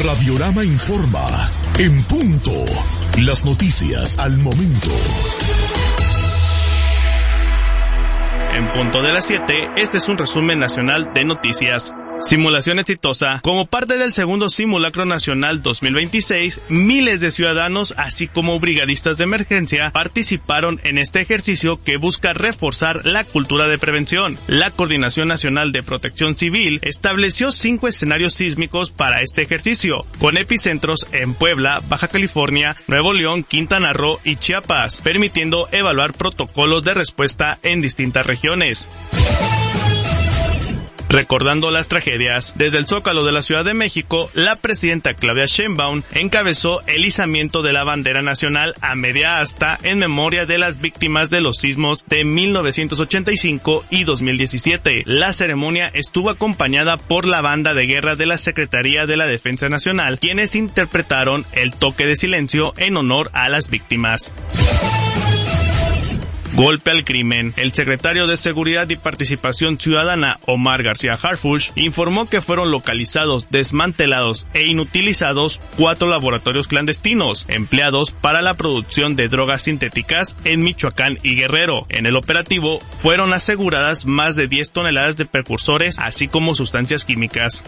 Radiorama informa. En punto. Las noticias al momento. En punto de las 7, este es un resumen nacional de noticias. Simulación exitosa. Como parte del segundo Simulacro Nacional 2026, miles de ciudadanos, así como brigadistas de emergencia, participaron en este ejercicio que busca reforzar la cultura de prevención. La Coordinación Nacional de Protección Civil estableció 5 escenarios sísmicos para este ejercicio, con epicentros en Puebla, Baja California, Nuevo León, Quintana Roo y Chiapas, permitiendo evaluar protocolos de respuesta en distintas regiones. Recordando las tragedias, desde el Zócalo de la Ciudad de México, la presidenta Claudia Sheinbaum encabezó el izamiento de la bandera nacional a media asta en memoria de las víctimas de los sismos de 1985 y 2017. La ceremonia estuvo acompañada por la banda de guerra de la Secretaría de la Defensa Nacional, quienes interpretaron el toque de silencio en honor a las víctimas. Golpe al crimen. El secretario de Seguridad y Participación Ciudadana, Omar García Harfuch, informó que fueron localizados, desmantelados e inutilizados 4 laboratorios clandestinos, empleados para la producción de drogas sintéticas en Michoacán y Guerrero. En el operativo fueron aseguradas más de 10 toneladas de precursores, así como sustancias químicas.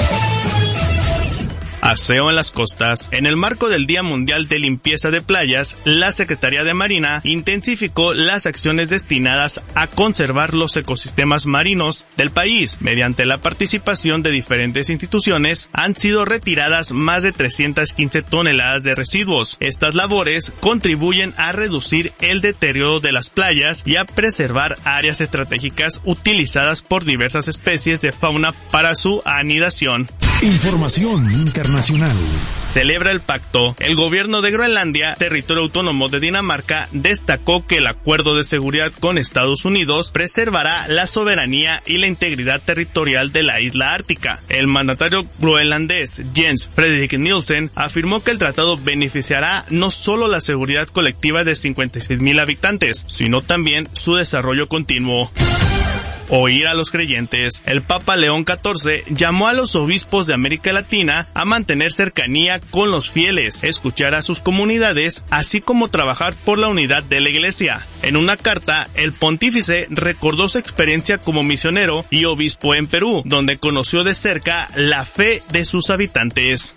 Aseo en las costas. En el marco del Día Mundial de Limpieza de Playas, la Secretaría de Marina intensificó las acciones destinadas a conservar los ecosistemas marinos del país. Mediante la participación de diferentes instituciones, han sido retiradas más de 315 toneladas de residuos. Estas labores contribuyen a reducir el deterioro de las playas y a preservar áreas estratégicas utilizadas por diversas especies de fauna para su anidación. Información internacional. Celebra el pacto. El gobierno de Groenlandia, territorio autónomo de Dinamarca, destacó que el acuerdo de seguridad con Estados Unidos preservará la soberanía y la integridad territorial de la isla ártica. El mandatario groenlandés Jens Frederik Nielsen afirmó que el tratado beneficiará no solo la seguridad colectiva de 56,000 habitantes, sino también su desarrollo continuo. Oír a los creyentes. El Papa León XIV llamó a los obispos de América Latina a mantener cercanía con los fieles, escuchar a sus comunidades, así como trabajar por la unidad de la Iglesia. En una carta, el pontífice recordó su experiencia como misionero y obispo en Perú, donde conoció de cerca la fe de sus habitantes.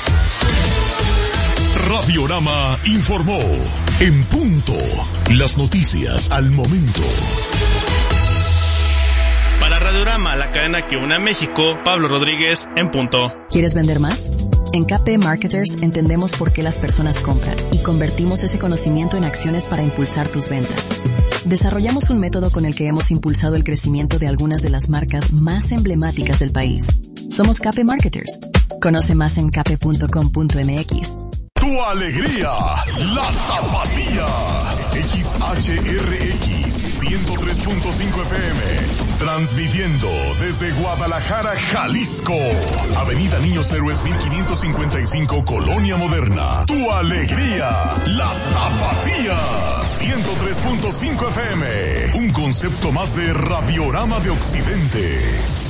Radiorama informó. En punto. Las noticias al momento. Para Radiorama, la cadena que une a México, Pablo Rodríguez, en punto. ¿Quieres vender más? En KP Marketers entendemos por qué las personas compran y convertimos ese conocimiento en acciones para impulsar tus ventas. Desarrollamos un método con el que hemos impulsado el crecimiento de algunas de las marcas más emblemáticas del país. Somos KP Marketers. Conoce más en kp.com.mx. Tu alegría, la Tapatía. XHRX 103.5 FM. Transmitiendo desde Guadalajara, Jalisco. Avenida Niños Héroes 1555, Colonia Moderna. Tu alegría, la Tapatía. 103.5 FM. Un concepto más de Radiorama de Occidente.